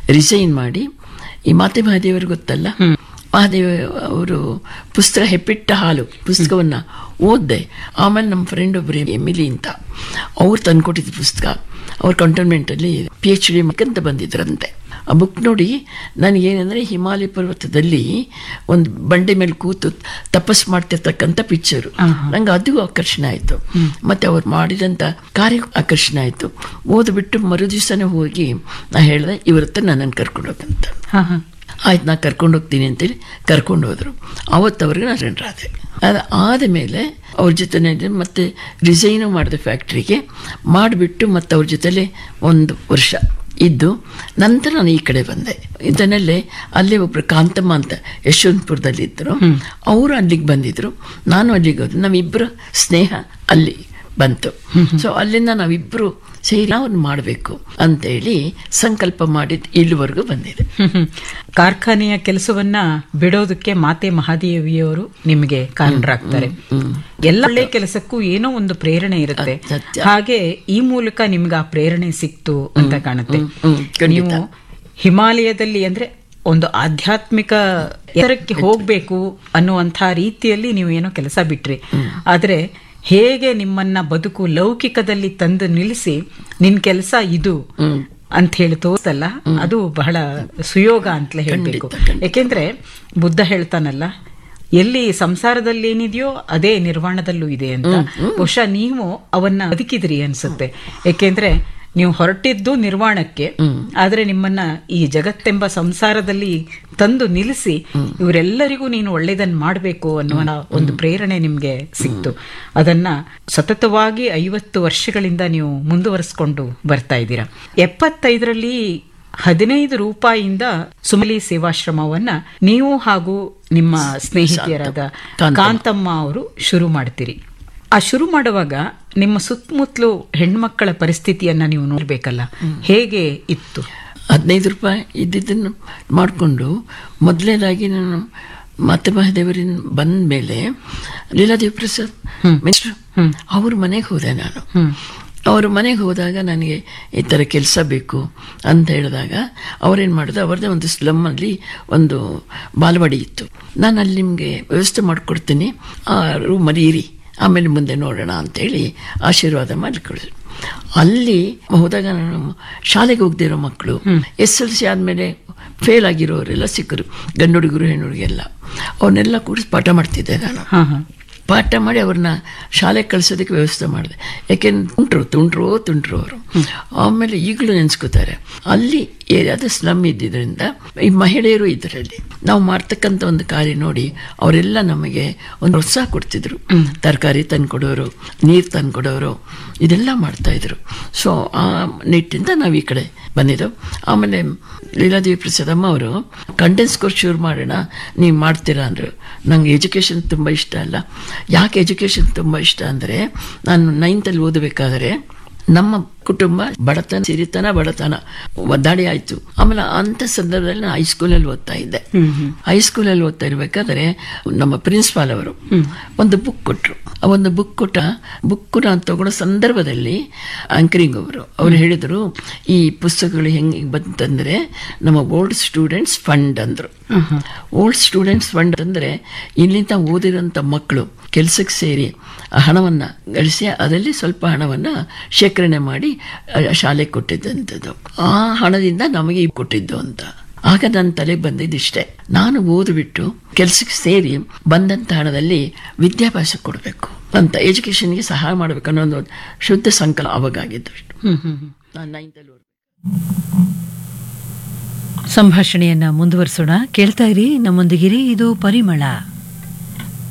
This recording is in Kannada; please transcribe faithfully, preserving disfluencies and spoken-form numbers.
ರಿಸೈನ್ ಮಾಡಿ ಈ ಮಾತೆ ಮಹಾದೇವರು ಗೊತ್ತಲ್ಲ, ಮಹಾದೇವ ಅವರು ಪುಸ್ತಕ ಹೆಪ್ಪಿಟ್ಟ ಹಾಲು ಪುಸ್ತಕವನ್ನ ಓದಿದೆ. ಆಮೇಲೆ ನಮ್ಮ ಫ್ರೆಂಡ್ ಒಬ್ಬರು ಎಮಿಲಿ ಅಂತ ಅವ್ರು ತಂದ್ಕೊಟ್ಟಿದ್ದು ಪುಸ್ತಕ. ಅವ್ರ ಕಂಟೋನ್ಮೆಂಟಲ್ಲಿ ಪಿ ಎಚ್ ಡಿ ಅಂತ ಬಂದಿದ್ರಂತೆ. ಆ ಬುಕ್ ನೋಡಿ ನನಗೇನೆಂದರೆ ಹಿಮಾಲಯ ಪರ್ವತದಲ್ಲಿ ಒಂದು ಬಂಡೆ ಮೇಲೆ ಕೂತು ತಪಸ್ ಮಾಡ್ತಿರ್ತಕ್ಕಂಥ ಪಿಕ್ಚರು ನಂಗೆ ಅದು ಆಕರ್ಷಣೆ ಆಯಿತು. ಮತ್ತು ಅವ್ರು ಮಾಡಿದಂಥ ಕಾರ್ಯ ಆಕರ್ಷಣೆ ಆಯಿತು. ಓದ್ಬಿಟ್ಟು ಮರು ದಿವಸನೇ ಹೋಗಿ ನಾ ಹೇಳಿದೆ ಇವ್ರ ಹತ್ರ ನನ್ನನ್ನು ಕರ್ಕೊಂಡು ಹೋಗಂತ. ಆಯ್ತು, ನಾ ಕರ್ಕೊಂಡು ಹೋಗ್ತೀನಿ ಅಂತೇಳಿ ಕರ್ಕೊಂಡು ಹೋದರು. ಅವತ್ತು ಅವ್ರಿಗೆ ನಾನು ಫ್ರೆಂಡ್ರಾದೆ. ಅದು ಆದಮೇಲೆ ಅವ್ರ ಜೊತೆನೇ ಮತ್ತೆ ರಿಸೈನು ಮಾಡಿದೆ ಫ್ಯಾಕ್ಟ್ರಿಗೆ ಮಾಡಿಬಿಟ್ಟು ಮತ್ತು ಅವ್ರ ಜೊತೆಲೆ ಒಂದು ವರ್ಷ ಇದ್ದು ನಂತರ ನಾನು ಈ ಕಡೆ ಬಂದೆ. ಇದನ್ನಲ್ಲೇ ಅಲ್ಲೇ ಒಬ್ಬರು ಕಾಂತಮ್ಮ ಅಂತ ಯಶವಂತಪುರದಲ್ಲಿ ಇದ್ದರು, ಅವರು ಅಲ್ಲಿಗೆ ಬಂದಿದ್ರು, ನಾನು ಅಲ್ಲಿಗೆ ಹೋದೆ. ನಾವಿಬ್ಬರು ಸ್ನೇಹ ಅಲ್ಲಿ ಬಂತು. ಸೊ ಅಲ್ಲಿಂದ ನಾವಿಬ್ಬರು ಸೇರಿ ಅವ್ನು ಮಾಡಬೇಕು ಅಂತೇಳಿ ಸಂಕಲ್ಪ ಮಾಡಿದ್ದು ಇಲ್ಲಿವರೆಗೂ ಬಂದಿದೆ. ಕಾರ್ಖಾನೆಯ ಕೆಲಸವನ್ನ ಬಿಡೋದಕ್ಕೆ ಮಾತೆ ಮಹಾದೇವಿಯವರು ನಿಮಗೆ ಕಾರಣರಾಗ್ತಾರೆ. ಎಲ್ಲ ಒಳ್ಳೆ ಕೆಲಸಕ್ಕೂ ಏನೋ ಒಂದು ಪ್ರೇರಣೆ ಇರುತ್ತೆ. ಹಾಗೆ ಈ ಮೂಲಕ ನಿಮ್ಗೆ ಆ ಪ್ರೇರಣೆ ಸಿಕ್ತು ಅಂತ ಕಾಣುತ್ತೆ. ನೀವು ಹಿಮಾಲಯದಲ್ಲಿ ಅಂದ್ರೆ ಒಂದು ಆಧ್ಯಾತ್ಮಿಕ ಎತ್ತರಕ್ಕೆ ಹೋಗ್ಬೇಕು ಅನ್ನುವಂಥ ರೀತಿಯಲ್ಲಿ ನೀವು ಏನೋ ಕೆಲಸ ಬಿಟ್ರಿ. ಆದ್ರೆ ಹೇಗೆ ನಿಮ್ಮನ್ನ ಬದುಕು ಲೌಕಿಕದಲ್ಲಿ ತಂದು ನಿಲ್ಲಿಸಿ ನಿನ್ ಕೆಲಸ ಇದು ಅಂತ ಹೇಳಿ ತೋರಿಸಲ್ಲ, ಅದು ಬಹಳ ಸುಯೋಗ ಅಂತಲೇ ಹೇಳ್ಬೇಕು. ಯಾಕೆಂದ್ರೆ ಬುದ್ಧ ಹೇಳ್ತಾನಲ್ಲ, ಎಲ್ಲಿ ಸಂಸಾರದಲ್ಲಿ ಏನಿದೆಯೋ ಅದೇ ನಿರ್ವಾಣದಲ್ಲೂ ಇದೆ ಅಂತ. ಬಹುಶಃ ನೀವು ಅವನ್ನ ಬದುಕಿದ್ರಿ ಅನ್ಸುತ್ತೆ. ಯಾಕೆಂದ್ರೆ ನೀವು ಹೊರಟಿದ್ದು ನಿರ್ವಾಣಕ್ಕೆ, ಆದ್ರೆ ನಿಮ್ಮನ್ನ ಈ ಜಗತ್ತೆಂಬ ಸಂಸಾರದಲ್ಲಿ ತಂದು ನಿಲ್ಲಿಸಿ ಇವರೆಲ್ಲರಿಗೂ ನೀನು ಒಳ್ಳೇದನ್ನ ಮಾಡಬೇಕು ಅನ್ನುವ ಒಂದು ಪ್ರೇರಣೆ ನಿಮ್ಗೆ ಸಿಕ್ತು. ಅದನ್ನ ಸತತವಾಗಿ ಐವತ್ತು ವರ್ಷಗಳಿಂದ ನೀವು ಮುಂದುವರಿಸಿಕೊಂಡು ಬರ್ತಾ ಇದ್ದೀರಾ. ಎಪ್ಪತ್ತೈದರಲ್ಲಿ ಹದಿನೈದು ರೂಪಾಯಿಯಿಂದ ಸುಮಲಿ ಸೇವಾಶ್ರಮವನ್ನ ನೀವು ಹಾಗೂ ನಿಮ್ಮ ಸ್ನೇಹಿತೆಯರಾದ ಕಾಂತಮ್ಮ ಅವರು ಶುರು ಮಾಡ್ತೀರಿ. ಆ ಶುರು ಮಾಡುವಾಗ ನಿಮ್ಮ ಸುತ್ತಮುತ್ತಲು ಹೆಣ್ಮಕ್ಕಳ ಪರಿಸ್ಥಿತಿಯನ್ನ ನೀವು ನೋಡ್ಬೇಕಲ್ಲ, ಹೇಗೆ ಇತ್ತು? ಹದಿನೈದು ರೂಪಾಯಿ ಇದ್ದಿದ್ದನ್ನು ಮಾಡಿಕೊಂಡು ಮೊದಲನೇದಾಗಿ ನಾನು ಮಾತೆ ಮಹಾದೇವರಿನ ಬಂದ ಮೇಲೆ ಲೀಲಾದೇವಿ ಪ್ರಸಾದ್ ಮಿಸ್ಟರ್ ಅವ್ರ ಮನೆಗೆ ಹೋದೆ. ನಾನು ಅವ್ರ ಮನೆಗೆ ಹೋದಾಗ ನನಗೆ ಈ ಥರ ಕೆಲಸ ಬೇಕು ಅಂತ ಹೇಳಿದಾಗ ಅವರೇನು ಮಾಡಿದ್ರು, ಅವ್ರದ್ದೇ ಒಂದು ಸ್ಲಮ್ಮಲ್ಲಿ ಒಂದು ಬಾಲವಾಡಿ ಇತ್ತು. ನಾನು ಅಲ್ಲಿ ನಿಮಗೆ ವ್ಯವಸ್ಥೆ ಮಾಡಿಕೊಡ್ತೀನಿ, ಆ ರೂಮಲ್ಲಿ ಇರಿ, ಆಮೇಲೆ ಮುಂದೆ ನೋಡೋಣ ಅಂತೇಳಿ ಆಶೀರ್ವಾದ ಮಾಡಿ ಕಳಿದ್ರು. ಅಲ್ಲಿ ಹೋದಾಗ ನಾನು ಶಾಲೆಗೆ ಹೋಗದಿರೋ ಮಕ್ಕಳು, ಎಸ್ ಎಲ್ ಸಿ ಆದಮೇಲೆ ಫೇಲ್ ಆಗಿರೋರೆಲ್ಲ ಸಿಕ್ಕರು, ಗಂಡು ಹುಡುಗರು ಹೆಣ್ಣು ಹುಡುಗೆಲ್ಲ. ಅವನ್ನೆಲ್ಲ ಕೂಡಿಸಿ ಪಾಠ ಮಾಡ್ತಿದ್ದೆ ನಾನು. ಪಾಠ ಮಾಡಿ ಅವ್ರನ್ನ ಶಾಲೆಗೆ ಕಳಿಸೋದಕ್ಕೆ ವ್ಯವಸ್ಥೆ ಮಾಡಿದೆ. ಯಾಕೆಂದ್ರೆ ತುಂಟ್ರು ತುಂಟ್ರು ತುಂಟ್ರು ಅವರು. ಆಮೇಲೆ ಈಗಲೂ ನೆನೆಸ್ಕೋತಾರೆ. ಅಲ್ಲಿ ಏರಿಯಾದ ಸ್ಲಮ್ ಇದ್ದಿದ್ದರಿಂದ ಈ ಮಹಿಳೆಯರು ಇದರಲ್ಲಿ ನಾವು ಮಾಡ್ತಕ್ಕಂಥ ಒಂದು ಕಾರ್ಯ ನೋಡಿ ಅವರೆಲ್ಲ ನಮಗೆ ಒಂದು ಪ್ರೋತ್ಸಾಹ ಕೊಡ್ತಿದ್ರು. ತರಕಾರಿ ತಂದ್ಕೊಡೋರು, ನೀರು ತಂದ್ಕೊಡೋರು, ಇದೆಲ್ಲ ಮಾಡ್ತಾಯಿದ್ರು. ಸೊ ಆ ನಿಟ್ಟಿಂದ ನಾವು ಈ ಕಡೆ ಬಂದಿದ್ದೆವು. ಆಮೇಲೆ ಲೀಲಾದೇವಿ ಪ್ರಸಾದಮ್ಮ ಅವರು ಕಂಡೆನ್ಸ್ ಕೋರ್ಸ್ ಶುರು ಮಾಡೋಣ, ನೀವು ಮಾಡ್ತೀರಾ ಅಂದರು. ನಂಗೆ ಎಜುಕೇಷನ್ ತುಂಬ ಇಷ್ಟ ಅಲ್ಲ. ಯಾಕೆ ಎಜುಕೇಷನ್ ತುಂಬ ಇಷ್ಟ ಅಂದರೆ, ನಾನು ನೈನ್ತಲ್ಲಿ ಓದಬೇಕಾದರೆ ನಮ್ಮ ಕುಟುಂಬ ಬಡತನ, ಸಿರಿತನ, ಬಡತನ ಒದ್ದಾಡಿ ಆಯಿತು. ಆಮೇಲೆ ಅಂಥ ಸಂದರ್ಭದಲ್ಲಿ ನಾನು ಹೈಸ್ಕೂಲಲ್ಲಿ ಓದ್ತಾ ಇದ್ದೆ. ಹೈಸ್ಕೂಲಲ್ಲಿ ಓದ್ತಾ ಇರಬೇಕಾದ್ರೆ ನಮ್ಮ ಪ್ರಿನ್ಸಿಪಾಲ್ ಅವರು ಒಂದು ಬುಕ್ ಕೊಟ್ಟರು. ಆ ಒಂದು ಬುಕ್ ಕೊಟ್ಟ ಬುಕ್ ನಾನು ತಗೊಳ್ಳೋ ಸಂದರ್ಭದಲ್ಲಿ ಆಂಕರಿಂಗ್ ಅವರು ಅವ್ರು ಹೇಳಿದರು, ಈ ಪುಸ್ತಕಗಳು ಹೆಂಗೆ ಬಂತಂದರೆ ನಮ್ಮ ಓಲ್ಡ್ ಸ್ಟೂಡೆಂಟ್ಸ್ ಫಂಡ್ ಅಂದರು. ಓಲ್ಡ್ ಸ್ಟೂಡೆಂಟ್ಸ್ ಫಂಡ್ ಅಂದರೆ ಇಲ್ಲಿಂದ ಓದಿರೋಂಥ ಮಕ್ಕಳು ಕೆಲಸಕ್ಕೆ ಸೇರಿ ಹಣವನ್ನು ಗಳಿಸಿ ಅದರಲ್ಲಿ ಸ್ವಲ್ಪ ಹಣವನ್ನು ಶೇಖರಣೆ ಮಾಡಿ ಶಾಲೆಗೆ ಕೊಟ್ಟಿದ್ದಂಥದ್ದು. ಆ ಹಣದಿಂದ ನಮಗೆ ಕೊಟ್ಟಿದ್ದು ಅಂತ. ಆಗ ನನ್ನ ತಲೆಗೆ ಬಂದಿದ್ದಿಷ್ಟೇ, ನಾನು ಓದ್ಬಿಟ್ಟು ಕೆಲಸಕ್ಕೆ ಸೇರಿ ಬಂದಂಥ ಹಣದಲ್ಲಿ ವಿದ್ಯಾಭ್ಯಾಸ ಕೊಡಬೇಕು ಅಂತ, ಎಜುಕೇಷನ್ಗೆ ಸಹಾಯ ಮಾಡಬೇಕು ಅನ್ನೋ ಒಂದು ಶುದ್ಧ ಸಂಕಲ್ಪ ಅವಾಗಾಗಿದ್ದು. ನಾನು ನೈನ್ತಲ್ಲಿ ಸಂಭಾಷಣೆಯನ್ನ ಮುಂದುವರಿಸೋಣ. ಕೇಳ್ತಾ ಇರಿ, ನಮ್ಮೊಂದಿಗಿರಿ. ಇದು ಪರಿಮಳ.